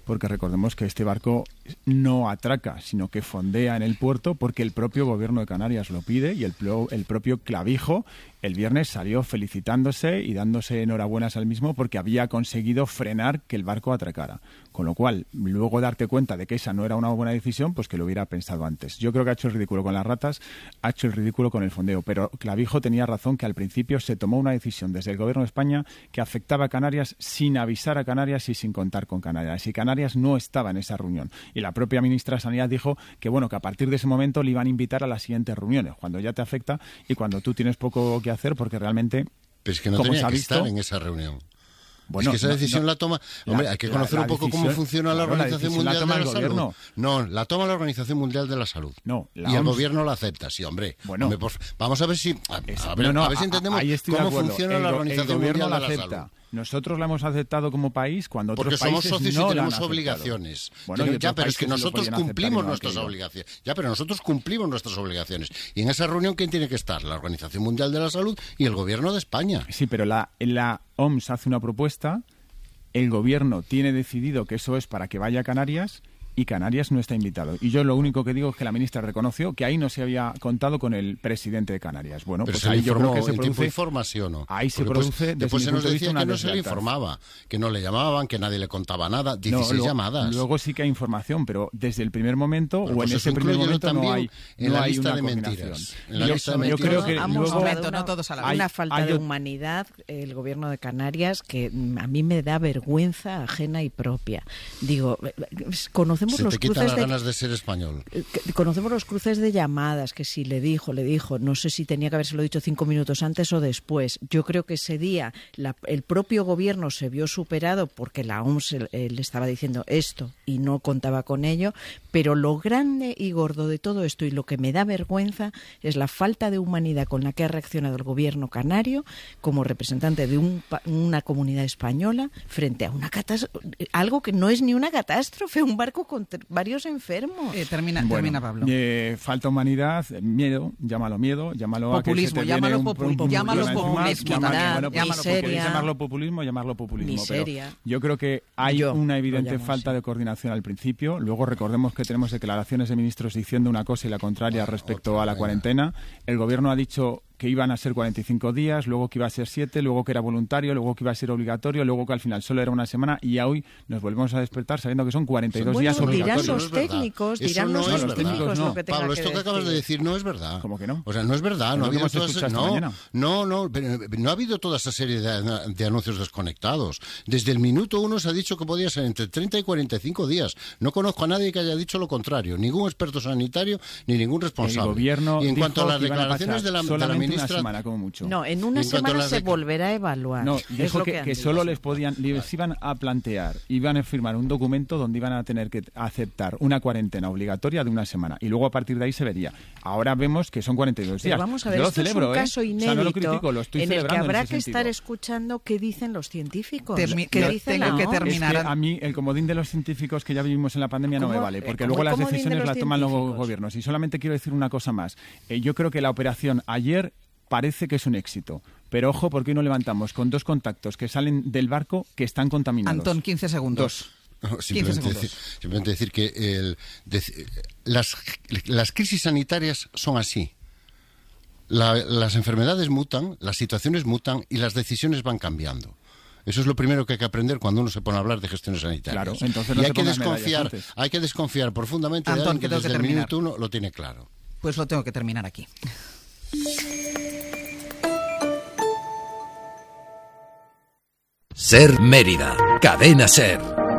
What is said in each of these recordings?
porque recordemos que este barco no atraca, sino que fondea en el puerto porque el propio gobierno de Canarias lo pide, y el propio Clavijo el viernes salió felicitándose y dándose enhorabuenas al mismo porque había conseguido frenar que el barco atracara. Con lo cual, luego darte cuenta de que esa no era una buena decisión, pues que lo hubiera pensado antes. Yo creo que ha hecho el ridículo con las ratas, ha hecho el ridículo con el fondeo, pero Clavijo tenía razón que al principio se tomó una decisión desde el gobierno de España que afectaba a Canarias sin avisar a Canarias y sin contar con Canarias. Y Canarias no estaba en esa reunión. Y la propia ministra de Sanidad dijo que, bueno, que a partir de ese momento le iban a invitar a las siguientes reuniones, cuando ya te afecta y cuando tú tienes poco que hacer, porque realmente... Pero es que no tenía que estar en esa reunión. Bueno, es que esa decisión la toma... Hombre, hay que conocer un poco cómo funciona la Organización Mundial de la Salud. No, la toma la Organización Mundial de la Salud. No, y el gobierno la acepta, sí, hombre. Bueno, vamos a ver si... A ver si entendemos cómo funciona la Organización Mundial de la Salud. Nosotros la hemos aceptado como país cuando otros países no la han aceptado. Porque somos socios y tenemos obligaciones. Bueno, pero es que nosotros cumplimos nuestras obligaciones. Pero nosotros cumplimos nuestras obligaciones. Y en esa reunión, ¿quién tiene que estar? La Organización Mundial de la Salud y el Gobierno de España. Sí, pero la OMS hace una propuesta, el Gobierno tiene decidido que eso es para que vaya a Canarias, y Canarias no está invitado. Y yo lo único que digo es que la ministra reconoció que ahí no se había contado con el presidente de Canarias. Bueno, pero pues ahí yo creo que se produce... informa, ¿sí o no? Ahí se produce... Después se nos decía que no se le informaba, que no le llamaban, que nadie le contaba nada. 16 llamadas. Luego sí que hay información, pero desde el primer momento, o en ese primer momento, no hay una lista de mentiras. Yo creo que una falta de humanidad el gobierno de Canarias que a mí me da vergüenza ajena y propia. Digo, conocemos los cruces ganas de ser español. Conocemos los cruces de llamadas, que si le dijo, no sé si tenía que habérselo dicho 5 minutos antes o después. Yo creo que ese día el propio gobierno se vio superado porque la OMS le estaba diciendo esto y no contaba con ello, pero lo grande y gordo de todo esto y lo que me da vergüenza es la falta de humanidad con la que ha reaccionado el gobierno canario como representante de una comunidad española frente a una catástrofe, algo que no es ni una catástrofe, un barco con varios enfermos. Termina, Pablo. Falta humanidad, miedo, llámalo populismo, a que llámalo populismo, llamarlo populismo, miseria. Pero yo creo que hay una evidente falta de coordinación al principio. Luego recordemos que tenemos declaraciones de ministros diciendo una cosa y la contraria respecto a la cuarentena. El gobierno ha dicho que iban a ser 45 días, luego que iba a ser 7, luego que era voluntario, luego que iba a ser obligatorio, luego que al final solo era una semana, y ya hoy nos volvemos a despertar sabiendo que son 42 días obligatorios. Dirán los técnicos, lo que Pablo, esto que acabas de decir no es verdad. ¿Cómo que no? O sea, no es verdad. No ha habido toda esa serie de anuncios desconectados. Desde el minuto 1 se ha dicho que podía ser entre 30 y 45 días. No conozco a nadie que haya dicho lo contrario, ningún experto sanitario ni ningún responsable. El gobierno y en cuanto a las declaraciones de la ministra, una semana como mucho. No, en una semana se volverá a evaluar. No, dijo que solo les iban a plantear, iban a firmar un documento donde iban a tener que aceptar una cuarentena obligatoria de una semana, y luego a partir de ahí se vería. Ahora vemos que son 42 días. Pero vamos a ver, yo lo esto celebro, es un caso inédito, o sea, no lo critico, lo estoy en el que habrá que sentido. estar escuchando qué dicen los científicos. Tengo que terminar. Es que a mí el comodín de los científicos que ya vivimos en la pandemia no me vale, porque luego las decisiones las toman los gobiernos. Y solamente quiero decir una cosa más. Yo creo que la operación ayer parece que es un éxito. Pero ojo, porque hoy nos levantamos con 2 contactos que salen del barco que están contaminados. Antón, 15 segundos. Simplemente decir que las crisis sanitarias son así. Las enfermedades mutan, las situaciones mutan y las decisiones van cambiando. Eso es lo primero que hay que aprender cuando uno se pone a hablar de gestiones sanitarias. Claro, entonces y hay que desconfiar profundamente de alguien que desde el minuto 1 lo tiene claro. Pues lo tengo que terminar aquí. Ser Mérida, Cadena Ser.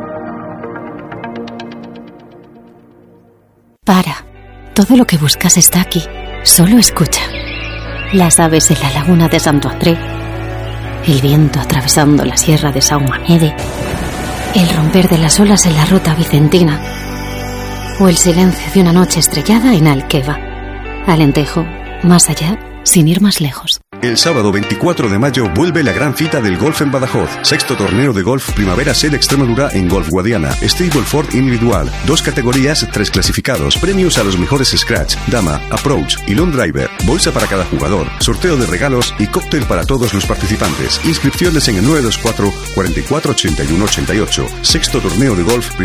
Para. Todo lo que buscas está aquí. Solo escucha. Las aves en la laguna de Santo André, el viento atravesando la sierra de Saumañede, el romper de las olas en la ruta vicentina, o el silencio de una noche estrellada en Alqueva. Alentejo, más allá, sin ir más lejos. El sábado 24 de mayo vuelve la gran cita del golf en Badajoz. 6º torneo de golf Primavera Sel Extremadura en Golf Guadiana. Stableford individual. 2 categorías, 3 clasificados. Premios a los mejores scratch, dama, approach y long driver. Bolsa para cada jugador. Sorteo de regalos y cóctel para todos los participantes. Inscripciones en el 924 44 81 88. 6º torneo de golf